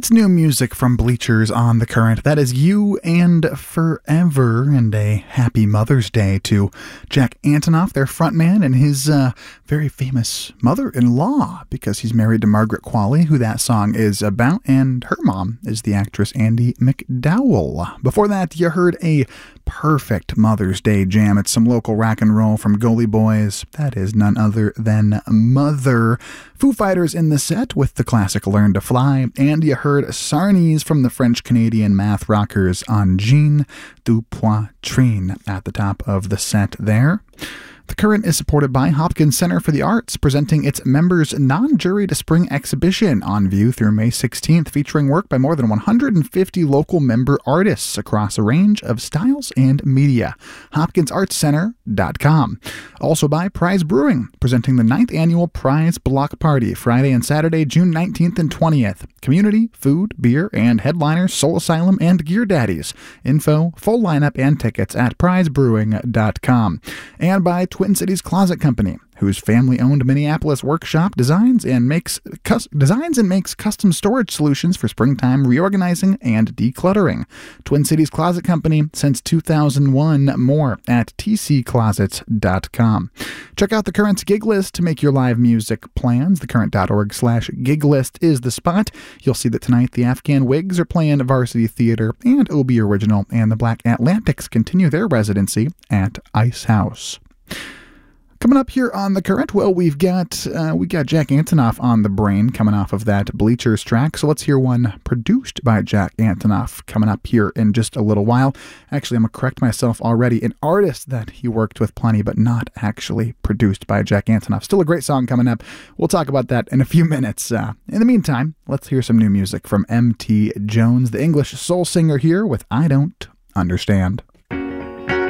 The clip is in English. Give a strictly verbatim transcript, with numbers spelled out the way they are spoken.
It's new music from Bleachers on the Current. That is You and Forever, and a happy Mother's Day to Jack Antonoff, their frontman, and his uh, very famous mother-in-law, because he's married to Margaret Qualley, who that song is about, and her mom is the actress Andie MacDowell. Before that, you heard a perfect Mother's Day jam. It's some local rock and roll from Gully Boys. That is none other than Mother. Foo Fighters in the set with the classic Learn to Fly, and you heard Sarnies from the French-Canadian math rockers on Jean du Poitrine at the top of the set there. The Current is supported by Hopkins Center for the Arts, presenting its members' non-juried spring exhibition on view through May sixteenth, featuring work by more than one hundred fifty local member artists across a range of styles and media. hopkins arts center dot com. Also by Prize Brewing, presenting the ninth annual Prize Block Party, Friday and Saturday, June nineteenth and twentieth. Community, food, beer, and headliners Soul Asylum and Gear Daddies. Info, full lineup, and tickets at prize brewing dot com. And by Twin Cities Closet Company, whose family-owned Minneapolis workshop designs and makes cus- designs and makes custom storage solutions for springtime reorganizing and decluttering. Twin Cities Closet Company since two thousand one. More at t c closets dot com. Check out the Current's gig list to make your live music plans. thecurrent.org slash gig list is the spot. You'll see that tonight the Afghan Wigs are playing Varsity Theater, and O B Original and the Black Atlantics continue their residency at Ice House. Coming up here on The Current, well, we've got uh, we got Jack Antonoff on the brain coming off of that Bleachers track, so let's hear one produced by Jack Antonoff coming up here in just a little while. Actually, I'm going to correct myself already. An artist that he worked with plenty, but not actually produced by Jack Antonoff. Still a great song coming up. We'll talk about that in a few minutes. Uh, in the meantime, let's hear some new music from M T Jones, the English soul singer, here with I Don't Understand.